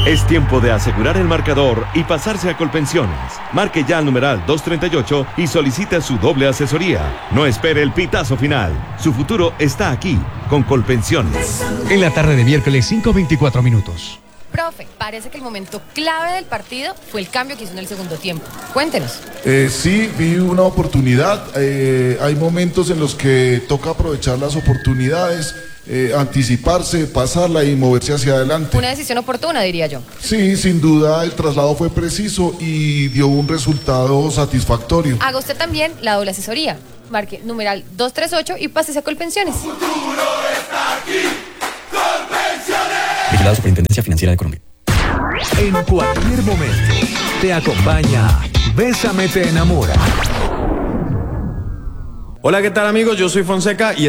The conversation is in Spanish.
Es tiempo de asegurar el marcador y pasarse a Colpensiones. Marque ya al numeral 238 y solicite su doble asesoría. No espere el pitazo final. Su futuro está aquí, con Colpensiones. En la tarde de miércoles, 5:24 minutos. Profe, parece que el momento clave del partido fue el cambio que hizo en el segundo tiempo. Cuéntenos. Sí, vi una oportunidad. Hay momentos en los que toca aprovechar las oportunidades, anticiparse, pasarla y moverse hacia adelante. Una decisión oportuna, diría yo. Sí, sin duda el traslado fue preciso y dio un resultado satisfactorio. Haga usted también la doble asesoría. Marque numeral 238 y pásese a Colpensiones. Futuro está aquí. Colpensiones. Vigilado Superintendencia Financiera de Colombia. En cualquier momento te acompaña Bésame te enamora. Hola, ¿qué tal amigos? Yo soy Fonseca y